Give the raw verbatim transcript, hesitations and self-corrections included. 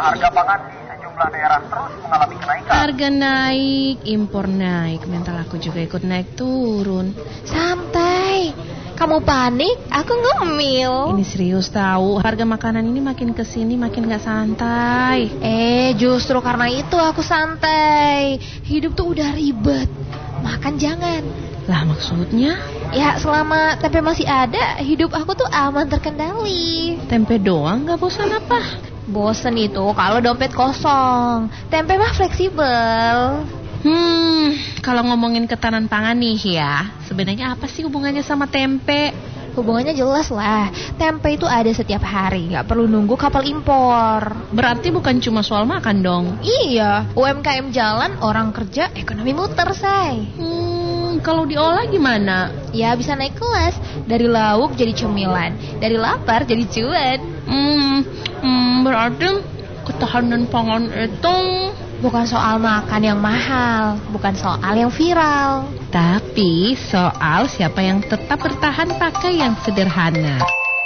harga pangan di sejumlah daerah terus mengalami kenaikan. Harga naik, impor naik, mental aku juga ikut naik turun. Santai, kamu panik, aku ngemil. Ini serius tahu, harga makanan ini makin kesini makin gak santai. Eh, justru karena itu aku santai. Hidup tuh udah ribet, makan jangan. Lah maksudnya? Ya selama tempe masih ada, hidup aku tuh aman terkendali. Tempe doang gak bosan apa? Bosen itu kalau dompet kosong. Tempe mah fleksibel. Hmm, kalau ngomongin ketahanan pangan nih ya, sebenarnya apa sih hubungannya sama tempe? Hubungannya jelas lah. Tempe itu ada setiap hari, gak perlu nunggu kapal impor. Berarti bukan cuma soal makan dong? Iya, U M K M jalan, orang kerja, ekonomi muter, say. Hmm, kalau diolah gimana? Ya bisa naik kelas. Dari lauk jadi cemilan, dari lapar jadi cuan. Hmm, hmm berarti ketahanan pangan itu bukan soal makan yang mahal, bukan soal yang viral, tapi soal siapa yang tetap bertahan pakai yang sederhana.